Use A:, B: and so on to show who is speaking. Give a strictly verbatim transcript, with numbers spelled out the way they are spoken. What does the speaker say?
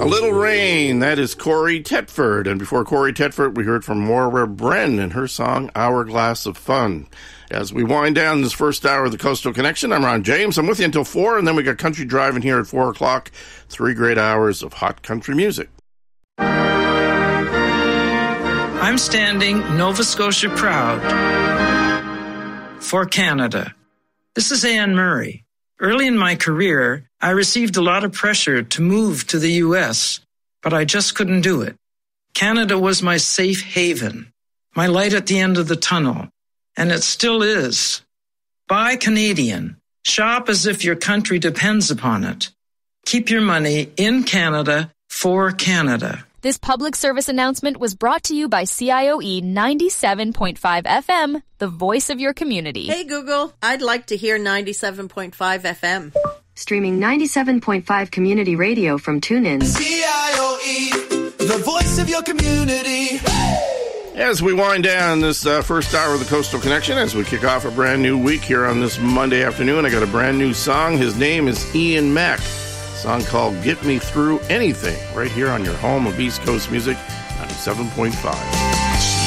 A: A Little Rain, that is Corey Tetford. And before Corey Tetford, we heard from Moira Bren and her song, Hourglass of Fun. As we wind down this first hour of the Coastal Connection, I'm Ron James. I'm with you until four, and then we got Country Driving here at four o'clock. Three great hours of hot country music.
B: I'm standing Nova Scotia proud for Canada. This is Anne Murray. Early in my career, I received a lot of pressure to move to the U S, but I just couldn't do it. Canada was my safe haven, my light at the end of the tunnel, and it still is. Buy Canadian. Shop as if your country depends upon it. Keep your money in Canada for Canada.
C: This public service announcement was brought to you by C I O E ninety-seven point five F M, the voice of your community.
D: Hey Google, I'd like to hear ninety-seven point five F M.
E: Streaming ninety-seven point five community radio from TuneIn.
F: C I O E, the voice of your community.
A: As we wind down this uh, first hour of the Coastal Connection, as we kick off a brand new week here on this Monday afternoon, I got a brand new song. His name is Ian Mack. Song called Get Me Through Anything, right here on your home of East Coast Music, ninety-seven point five.